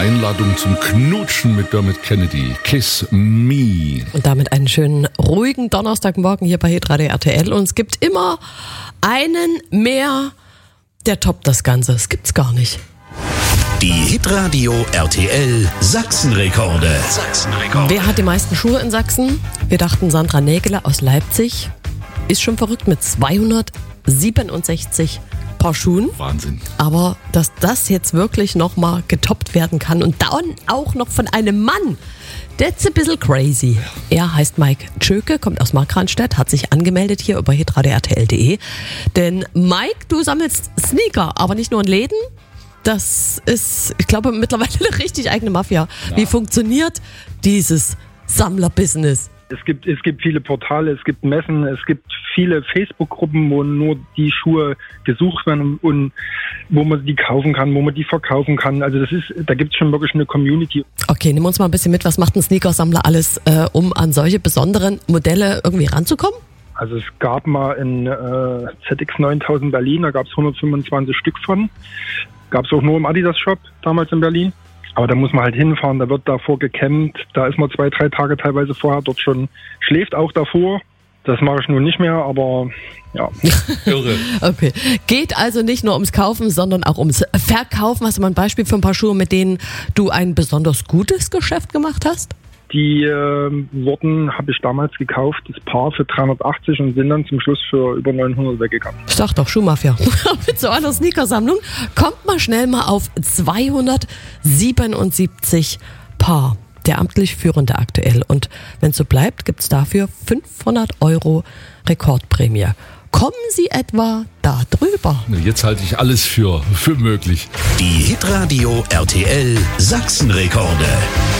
Einladung zum Knutschen mit Dermot Kennedy. Kiss Me. Und damit einen schönen, ruhigen Donnerstagmorgen hier bei Hitradio RTL. Und es gibt immer einen mehr, der toppt das Ganze. Das gibt's gar nicht. Die Hitradio RTL Sachsenrekorde. Wer hat die meisten Schuhe in Sachsen? Wir dachten, Sandra Nägele aus Leipzig ist schon verrückt mit 267 Paar Schuhen. Wahnsinn. Aber dass das jetzt wirklich nochmal getoppt werden kann und dann auch noch von einem Mann, that's a bisschen crazy. Er heißt Mike Tschöke, kommt aus Markranstädt, hat sich angemeldet hier über hitradio.rtl.de. Denn Mike, du sammelst Sneaker, aber nicht nur in Läden. Das ist, ich glaube, mittlerweile eine richtig eigene Mafia. Ja. Wie funktioniert dieses Sammlerbusiness? Es gibt viele Portale, es gibt Messen, es gibt viele Facebook-Gruppen, wo nur die Schuhe gesucht werden und wo man die kaufen kann, wo man die verkaufen kann. Also da gibt es schon wirklich eine Community. Okay, nimm uns mal ein bisschen mit. Was macht ein Sneakersammler alles, um an solche besonderen Modelle irgendwie ranzukommen? Also es gab mal in ZX 9000 Berlin, da gab es 125 Stück von. Gab es auch nur im Adidas-Shop damals in Berlin. Aber da muss man halt hinfahren, da wird davor gecampt, da ist man 2-3 Tage teilweise vorher dort schon, schläft auch davor. Das mache ich nun nicht mehr, aber ja. Irre. Okay. Geht also nicht nur ums Kaufen, sondern auch ums Verkaufen. Hast du mal ein Beispiel für ein paar Schuhe, mit denen du ein besonders gutes Geschäft gemacht hast? Die habe ich damals gekauft, das Paar für 380 und sind dann zum Schluss für über 900 weggegangen. Ich sag doch, Schuhmafia. Mit so einer Sneakersammlung kommt man schnell mal auf 277 Paar. Der amtlich Führende aktuell. Und wenn es so bleibt, gibt's dafür 500 € Rekordprämie. Kommen Sie etwa da drüber? Jetzt halte ich alles für möglich. Die Hitradio RTL Sachsenrekorde.